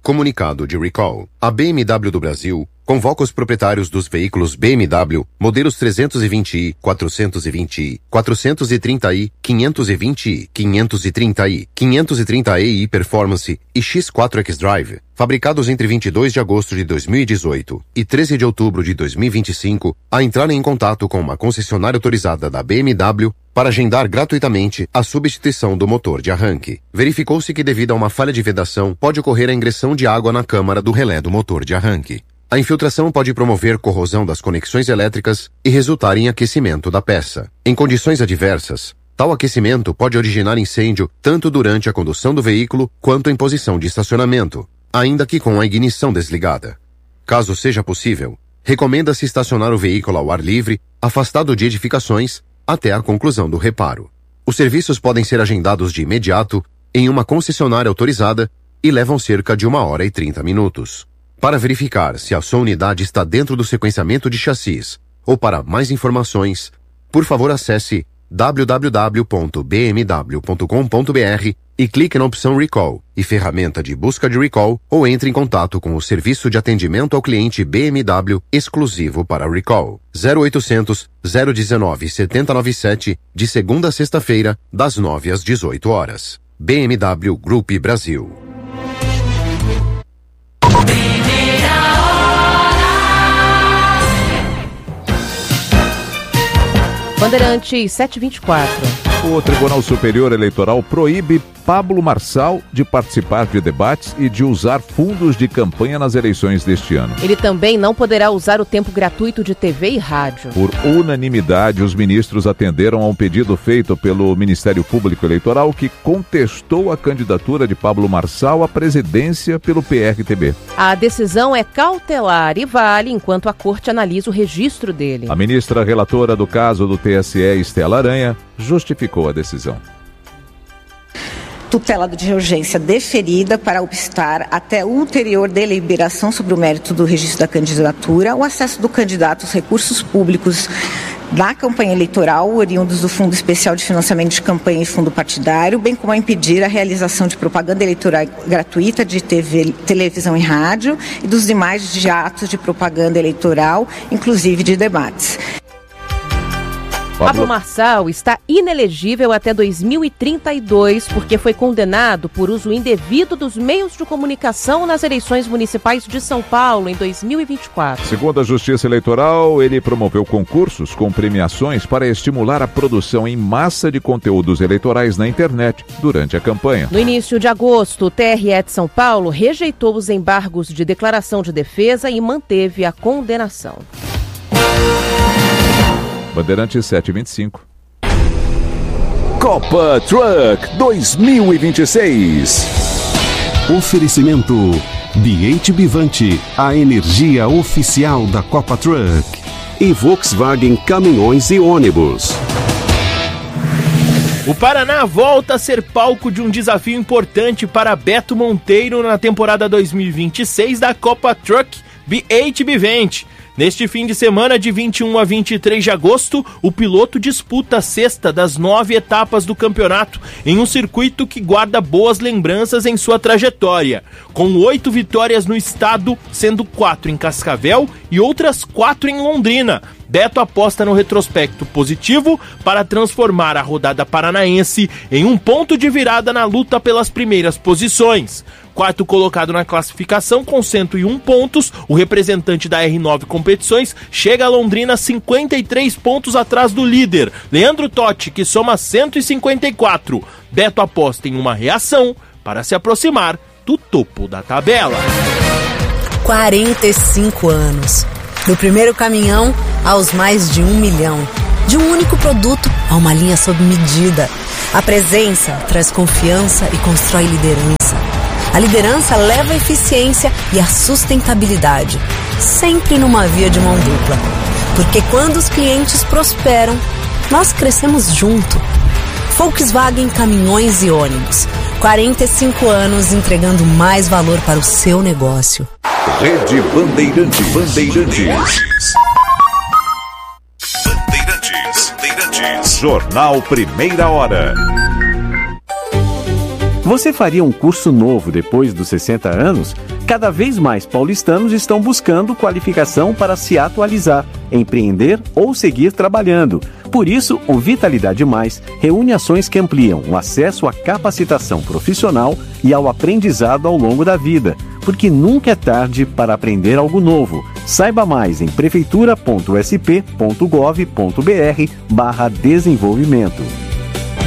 Comunicado de recall. A BMW do Brasil convoca os proprietários dos veículos BMW, modelos 320i, 420i, 430i, 520i, 530i, 530i Performance e X4 xDrive, fabricados entre 22 de agosto de 2018 e 13 de outubro de 2025, a entrarem em contato com uma concessionária autorizada da BMW para agendar gratuitamente a substituição do motor de arranque. Verificou-se que, devido a uma falha de vedação, pode ocorrer a ingressão de água na câmara do relé do motor de arranque. A infiltração pode promover corrosão das conexões elétricas e resultar em aquecimento da peça. Em condições adversas, tal aquecimento pode originar incêndio tanto durante a condução do veículo quanto em posição de estacionamento, ainda que com a ignição desligada. Caso seja possível, recomenda-se estacionar o veículo ao ar livre, afastado de edificações, até a conclusão do reparo. Os serviços podem ser agendados de imediato em uma concessionária autorizada e levam cerca de 1h30 minutos. Para verificar se a sua unidade está dentro do sequenciamento de chassis ou para mais informações, por favor acesse www.bmw.com.br e clique na opção Recall e ferramenta de busca de Recall ou entre em contato com o serviço de atendimento ao cliente BMW exclusivo para Recall. 0800 019 7097 de segunda a sexta-feira, das 9 às 18 horas. BMW Group Brasil. Bandeirantes 724. O Tribunal Superior Eleitoral proíbe Pablo Marçal de participar de debates e de usar fundos de campanha nas eleições deste ano. Ele também não poderá usar o tempo gratuito de TV e rádio. Por unanimidade, os ministros atenderam a um pedido feito pelo Ministério Público Eleitoral que contestou a candidatura de Pablo Marçal à presidência pelo PRTB. A decisão é cautelar e vale enquanto a corte analisa o registro dele. A ministra relatora do caso do TSE, Estela Aranha, justificou a decisão. Tutela de urgência deferida para obstar até ulterior deliberação sobre o mérito do registro da candidatura, o acesso do candidato aos recursos públicos da campanha eleitoral, oriundos do Fundo Especial de Financiamento de Campanha e Fundo Partidário, bem como a impedir a realização de propaganda eleitoral gratuita de televisão e rádio e dos demais de atos de propaganda eleitoral, inclusive de debates. Pablo Marçal está inelegível até 2032 porque foi condenado por uso indevido dos meios de comunicação nas eleições municipais de São Paulo em 2024. Segundo a Justiça Eleitoral, ele promoveu concursos com premiações para estimular a produção em massa de conteúdos eleitorais na internet durante a campanha. No início de agosto, o TRE de São Paulo rejeitou os embargos de declaração de defesa e manteve a condenação. Bandeirantes 725. Copa Truck 2026. Oferecimento BH Bivante, a energia oficial da Copa Truck. E Volkswagen Caminhões e Ônibus. O Paraná volta a ser palco de um desafio importante para Beto Monteiro na temporada 2026 da Copa Truck BH Bivante. Neste fim de semana, de 21 a 23 de agosto, o piloto disputa a sexta das 9 etapas do campeonato, em um circuito que guarda boas lembranças em sua trajetória. Com 8 vitórias no estado, sendo 4 em Cascavel e outras 4 em Londrina, Beto aposta no retrospecto positivo para transformar a rodada paranaense em um ponto de virada na luta pelas primeiras posições. Quarto colocado na classificação com 101 pontos, o representante da R9 Competições chega a Londrina 53 pontos atrás do líder, Leandro Totti, que soma 154. Beto aposta em uma reação para se aproximar do topo da tabela. 45 anos. Do primeiro caminhão aos mais de 1 milhão. De um único produto a uma linha sob medida. A presença traz confiança e constrói liderança. A liderança leva a eficiência e a sustentabilidade, sempre numa via de mão dupla. Porque quando os clientes prosperam, nós crescemos junto. Volkswagen Caminhões e Ônibus. 45 anos entregando mais valor para o seu negócio. Rede Bandeirantes. Bandeirantes. Jornal Primeira Hora. Você faria um curso novo depois dos 60 anos? Cada vez mais paulistanos estão buscando qualificação para se atualizar, empreender ou seguir trabalhando. Por isso, o Vitalidade Mais reúne ações que ampliam o acesso à capacitação profissional e ao aprendizado ao longo da vida, porque nunca é tarde para aprender algo novo. Saiba mais em prefeitura.sp.gov.br/desenvolvimento.